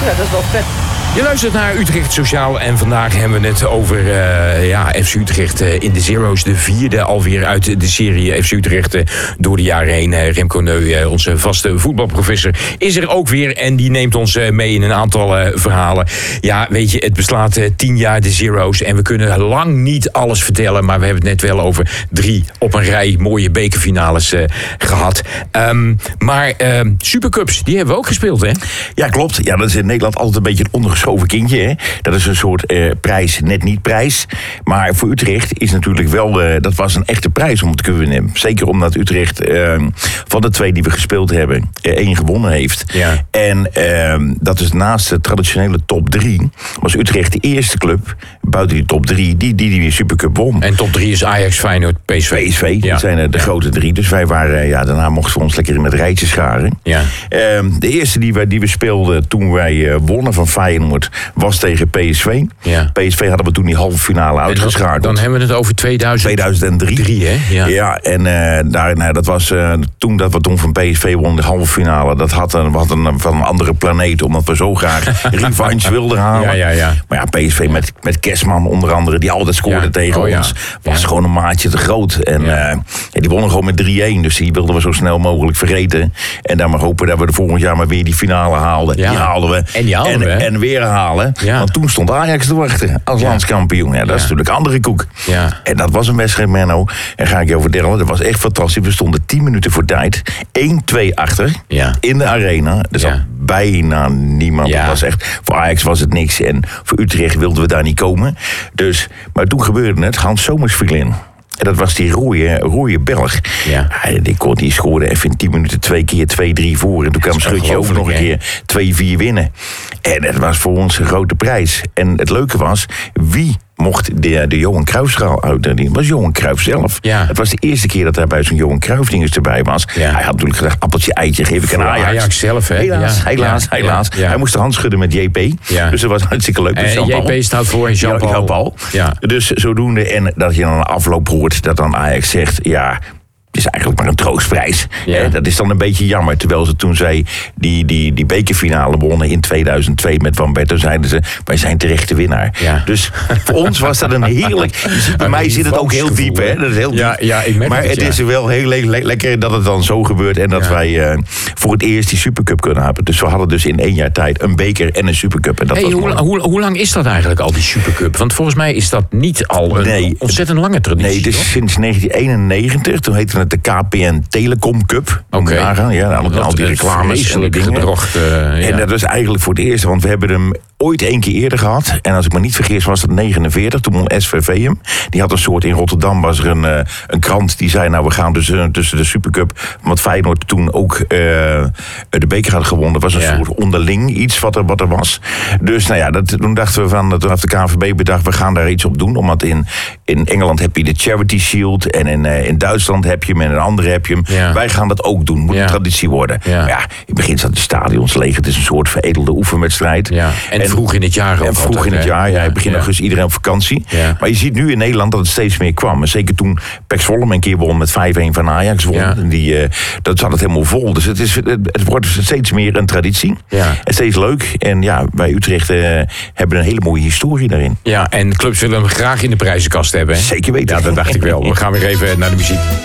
dat is wel vet. Je luistert naar Utrecht Sociaal en vandaag hebben we het over FC Utrecht in de Zero's. De 4e alweer uit de serie FC Utrecht door de jaren heen. Remco Neu, onze vaste voetbalprofessor, is er ook weer en die neemt ons mee in een aantal verhalen. Ja, weet je, het beslaat 10 jaar de Zero's en we kunnen lang niet alles vertellen, maar we hebben het net wel over 3 op een rij mooie bekerfinales gehad. Maar Supercups, die hebben we ook gespeeld, hè? Ja, klopt. Ja, dat is in Nederland altijd een beetje een ondergeschoven kindje. Hè? Dat is een soort prijs, net niet prijs. Maar voor Utrecht is natuurlijk wel... dat was een echte prijs om het te kunnen. Zeker omdat Utrecht van de 2 die we gespeeld hebben... 1 gewonnen heeft. Ja. En dat is naast de traditionele top 3... was Utrecht de eerste club buiten die top 3... die Supercup won. En top 3 is Ajax, Feyenoord, PSV. PSV, dat zijn de grote 3. Dus wij waren... daarna mochten we ons lekker in het rijtje scharen. Ja. De eerste die we speelden toen wij wonnen van Feyenoord... was tegen PSV. Ja. PSV hadden we toen die halve finale uitgeschakeld. Dan hebben we het over 2003. Hè? Ja, en dat was toen dat we toen van PSV wonnen, de halve finale. Dat had van een andere planeet, omdat we zo graag revanche wilden halen. Ja. Maar ja, PSV met Kersman onder andere, die altijd scoorde tegen ons, was gewoon een maatje te groot. En die wonnen gewoon met 3-1, dus die wilden we zo snel mogelijk vergeten. En dan maar hopen dat we de volgend jaar maar weer die finale haalden. Ja. Die haalden we. En die haalden we. En weer halen. Ja. Want toen stond Ajax te wachten als landskampioen. Ja, dat is natuurlijk een andere koek. Ja. En dat was een wedstrijd, Menno. En ga ik je vertellen, dat was echt fantastisch. We stonden 10 minuten voor tijd. 1-2 achter. Ja. In de arena. Er zat bijna niemand. Ja. Dat was echt, voor Ajax was het niks. En voor Utrecht wilden we daar niet komen. Dus, maar toen gebeurde het. Hans Somers viel in. En dat was die rode Belg. Ja. Die scoorde even in 10 minuten 2 keer 2-3 voor. En toen kwam Schutje over nog een keer 2-4 winnen. En het was voor ons een grote prijs. En het leuke was, wie mocht de Johan Cruijffschaal uitdelen? Dat was Johan Cruijff zelf. Ja. Het was de eerste keer dat hij bij zo'n Johan Cruijff dinges erbij was. Ja. Hij had natuurlijk gezegd, appeltje, eitje, geef ik aan Ajax. Ajax zelf, hè? Helaas. Ja. Hij moest de hand schudden met JP. Ja. Dus dat was hartstikke leuk. Met JP staat voor Jean-Paul. Ja. Dus zodoende, en dat je dan een afloop hoort dat dan Ajax zegt, ja, het is eigenlijk maar een troostprijs. Ja. Dat is dan een beetje jammer. Terwijl ze toen zij die bekerfinale wonnen in 2002 met Van Berto, zeiden ze, wij zijn terecht de winnaar. Ja. Dus voor ons was dat een heerlijk... Je ziet, bij mij zit het ook heel diep, hè? Dat is heel diep. Ja, ik merk maar het is wel heel lekker dat het dan zo gebeurt en dat wij voor het eerst die Supercup kunnen hebben. Dus we hadden dus in 1 jaar tijd een beker en een Supercup. En dat was hoe lang is dat eigenlijk al, die Supercup? Want volgens mij is dat niet al een ontzettend lange traditie. Nee, het is sinds 1991. Toen heette het de KPN Telecom Cup. Oké. Ja, al die reclames en die dingen. En dat was eigenlijk voor het eerst, want we hebben hem ooit 1 keer eerder gehad. En als ik me niet vergis was dat 49. Toen won SVV hem. Die had een soort, in Rotterdam was er een krant die zei, nou we gaan dus tussen de Supercup, want Feyenoord toen ook de beker had gewonnen. Dat was een soort onderling iets wat er was. Dus nou ja, toen dachten we van, toen heeft de KNVB bedacht, we gaan daar iets op doen. Omdat in Engeland heb je de Charity Shield en in Duitsland heb je hem en in andere heb je hem. Ja. Wij gaan dat ook doen. Moet een traditie worden. Ja. Maar ja, in het begin zat de stadions leeg. Het is een soort veredelde oefenwedstrijd. Ja. En vroeg in het jaar ook. En vroeg in het jaar, in begin augustus iedereen op vakantie. Ja. Maar je ziet nu in Nederland dat het steeds meer kwam. En zeker toen PEC Zwolle een keer won met 5-1 van Ajax won. Ja. Dat zat het helemaal vol. Dus het wordt steeds meer een traditie. Ja. En steeds leuk. En ja, wij Utrecht hebben een hele mooie historie daarin. Ja, en clubs willen hem graag in de prijzenkast hebben. Hè? Zeker weten. Ja, dat dacht ik wel. We gaan weer even naar de muziek.